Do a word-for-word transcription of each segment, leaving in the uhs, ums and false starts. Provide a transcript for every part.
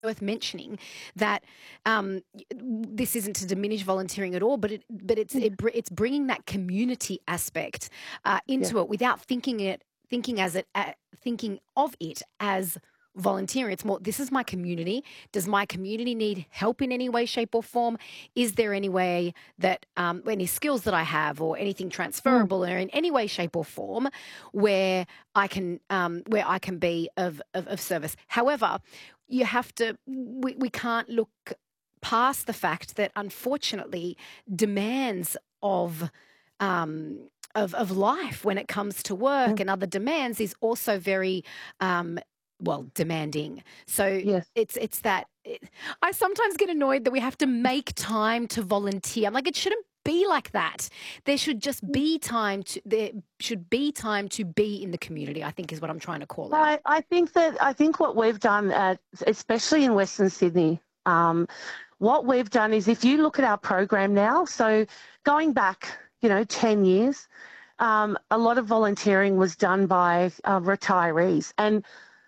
worth mentioning that um, y- w- this isn't to diminish volunteering at all, but it but it's Mm. it, br- it's bringing that community aspect uh, Yeah. into it without thinking it thinking as it uh, thinking of it as volunteering. It's more, this is my community. Does my community need help in any way, shape, or form? Is there any way that um, any skills that I have or anything Mm. transferable or in any way, shape, or form where I can um, where I can be of, of of service? However, you have to we, we can't look past the fact that unfortunately demands of um of, of life when it comes to work Mm. and other demands is also very um well demanding. So Yes. it's it's that it, I sometimes get annoyed that we have to make time to volunteer. I'm like, it shouldn't be like that. There should just Mm. be time to there should be time to be in the community, I think is what I'm trying to call out. I, I think that I think what we've done, at, especially in Western Sydney, um, what we've done is if you look at our program now, so going back, you know, ten years, um, a lot of volunteering was done by uh, retirees. And,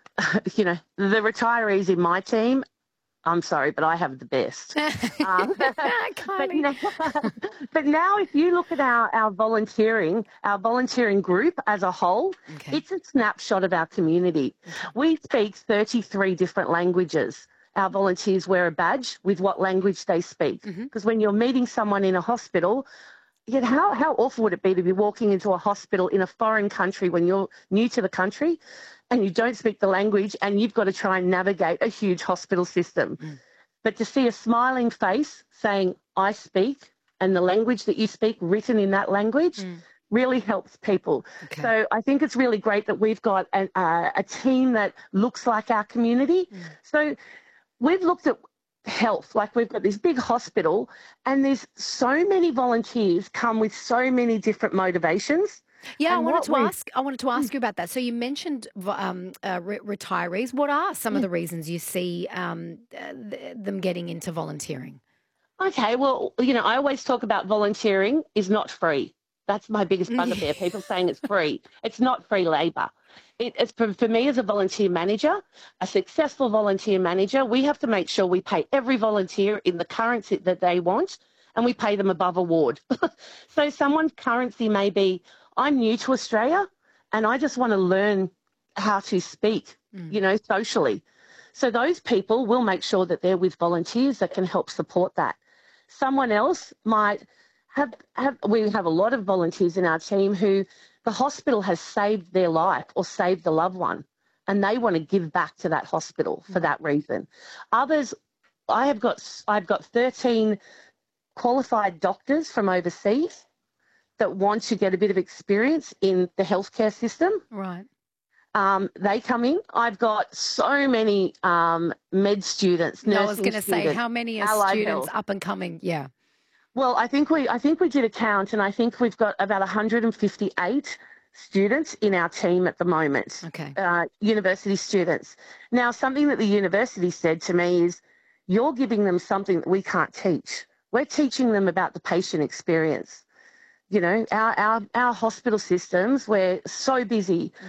you know, the retirees in my team, I'm sorry, but I have the best. Um, but Kylie. now, but now, if you look at our, our volunteering, our volunteering group as a whole, Okay. it's a snapshot of our community. Okay. We speak thirty-three different languages. Our volunteers wear a badge with what language they speak. Hmm. Because when you're meeting someone in a hospital, you know, how, how awful would it be to be walking into a hospital in a foreign country when you're new to the country and you don't speak the language and you've got to try and navigate a huge hospital system? Mm. But to see a smiling face saying, I speak, and the language that you speak written in that language Mm. really helps people. Okay. So I think it's really great that we've got an, uh, a team that looks like our community. Mm. So we've looked at health, like we've got this big hospital, and there's so many volunteers come with so many different motivations. Yeah, I And wanted what to we ask. I wanted to ask you about that. So you mentioned v- um, uh, re- retirees. What are some of the reasons you see um, uh, th- them getting into volunteering? Okay, well, you know, I always talk about volunteering is not free. That's my biggest Yeah. bugbear. People saying it's free. It's not free labour. It, it's for, for me as a volunteer manager, a successful volunteer manager, we have to make sure we pay every volunteer in the currency that they want and we pay them above award. So someone's currency may be, I'm new to Australia and I just want to learn how to speak, Mm. you know, socially. So those people will make sure that they're with volunteers that can help support that. Someone else might have, have we have a lot of volunteers in our team who the hospital has saved their life or saved a loved one and they want to give back to that hospital for Mm. that reason. Others, I have got I've got thirteen qualified doctors from overseas that want to get a bit of experience in the healthcare system. Right. Um, they come in. I've got so many um, med students, No, I was nursing going to say, students, how many are allied students health. up and coming? Yeah. Well, I think we I think we did a count, and I think we've got about one hundred fifty-eight students in our team at the moment, Okay. uh, university students. Now, something that the university said to me is, "You're giving them something that we can't teach. We're teaching them about the patient experience." You know, our our our hospital systems, we're so busy